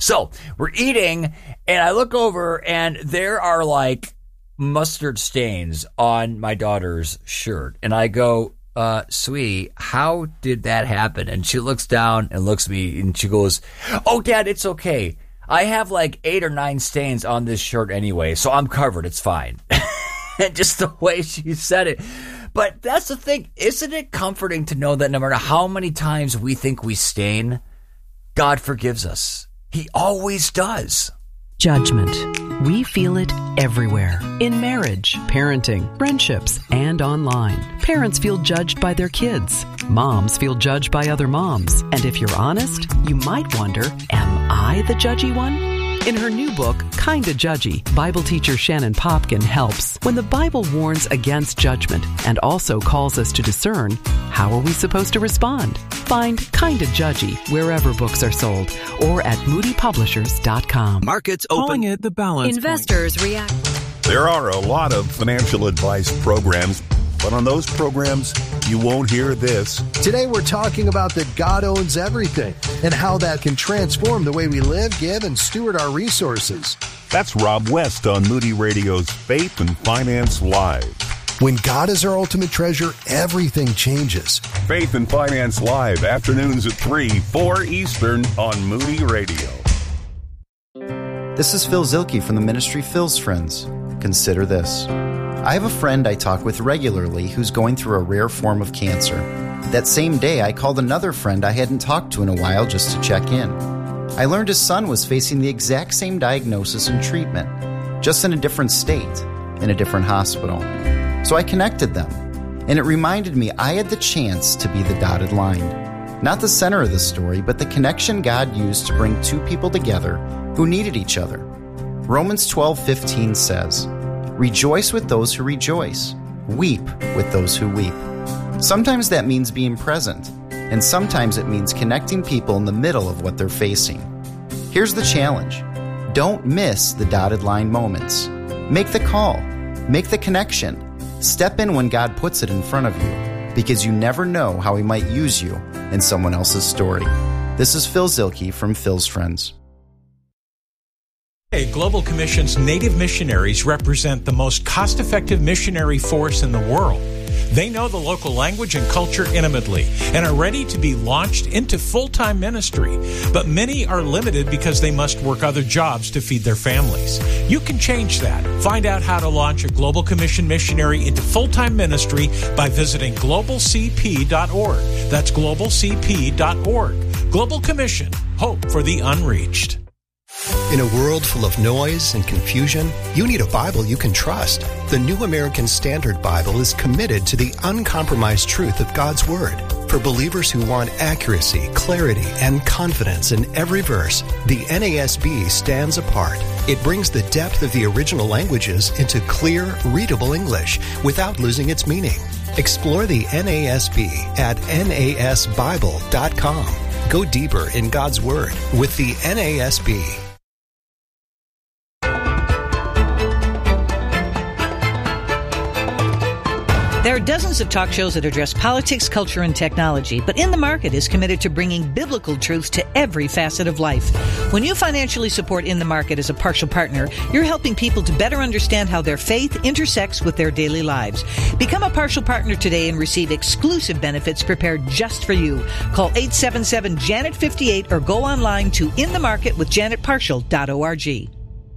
So we're eating, and I look over, and there are like mustard stains on my daughter's shirt. And I go, sweetie, how did that happen? And she looks down and looks at me, and she goes, oh, Dad, it's okay. I have like 8 or 9 stains on this shirt anyway, so I'm covered. It's fine. And just the way she said it. But that's the thing. Isn't it comforting to know that no matter how many times we think we stain, God forgives us? He always does. Judgment. We feel it everywhere. In marriage, parenting, friendships, and online. Parents feel judged by their kids. Moms feel judged by other moms. And if you're honest, you might wonder, am I the judgy one? In her new book, Kinda Judgy, Bible teacher Shannon Popkin helps. When the Bible warns against judgment and also calls us to discern, how are we supposed to respond? Find Kinda Judgy wherever books are sold or at moodypublishers.com. Markets open. Calling it the balance Investors point. react. There are a lot of financial advice programs, but on those programs, you won't hear this. Today we're talking about that God owns everything and how that can transform the way we live, give, and steward our resources. That's Rob West on Moody Radio's Faith and Finance Live. When God is our ultimate treasure, everything changes. Faith and Finance Live, afternoons at 3, 4 Eastern on Moody Radio. This is Phil Zilke from the ministry Phil's Friends. Consider this. I have a friend I talk with regularly who's going through a rare form of cancer. That same day, I called another friend I hadn't talked to in a while just to check in. I learned his son was facing the exact same diagnosis and treatment, just in a different state, in a different hospital. So I connected them, and it reminded me I had the chance to be the dotted line. Not the center of the story, but the connection God used to bring two people together who needed each other. Romans 12:15 says, "Rejoice with those who rejoice. Weep with those who weep." Sometimes that means being present, and sometimes it means connecting people in the middle of what they're facing. Here's the challenge. Don't miss the dotted line moments. Make the call. Make the connection. Step in when God puts it in front of you, because you never know how He might use you in someone else's story. This is Phil Zilke from Phil's Friends. Global Commission's Native missionaries represent the most cost-effective missionary force in the world. They know the local language and culture intimately and are ready to be launched into full-time ministry. But many are limited because they must work other jobs to feed their families. You can change that. Find out how to launch a Global Commission missionary into full-time ministry by visiting globalcp.org. That's globalcp.org. Global Commission. Hope for the unreached. In a world full of noise and confusion, you need a Bible you can trust. The New American Standard Bible is committed to the uncompromised truth of God's Word. For believers who want accuracy, clarity, and confidence in every verse, the NASB stands apart. It brings the depth of the original languages into clear, readable English without losing its meaning. Explore the NASB at nasbible.com. Go deeper in God's Word with the NASB. There are dozens of talk shows that address politics, culture, and technology, but In the Market is committed to bringing biblical truth to every facet of life. When you financially support In the Market as a partial partner, you're helping people to better understand how their faith intersects with their daily lives. Become a partial partner today and receive exclusive benefits prepared just for you. Call 877-JANET-58 or go online to inthemarketwithjanetpartial.org.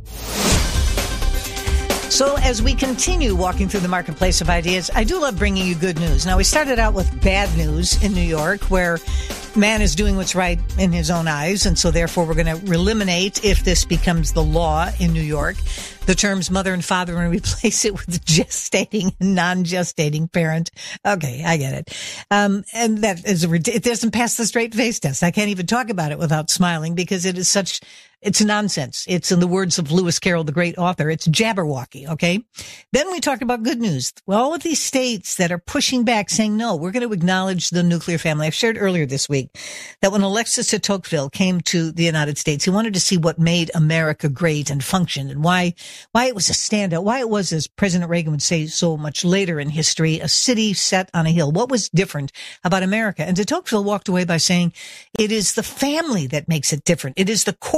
So as we continue walking through the marketplace of ideas, I do love bringing you good news. Now, we started out with bad news in New York, where man is doing what's right in his own eyes, and so therefore we're going to eliminate, if this becomes the law in New York, the terms mother and father and replace it with gestating and non-gestating parent. Okay, I get it. And that is it doesn't pass the straight face test. I can't even talk about it without smiling because it is such, it's nonsense. It's, in the words of Lewis Carroll, the great author, it's jabberwocky, okay? Then we talked about good news. Well, all of these states that are pushing back, saying, no, we're going to acknowledge the nuclear family. I've shared earlier this week that when Alexis de Tocqueville came to the United States, he wanted to see what made America great and function and why it was a standout, why it was, as President Reagan would say so much later in history, a city set on a hill. What was different about America? And de Tocqueville walked away by saying, it is the family that makes it different. It is the core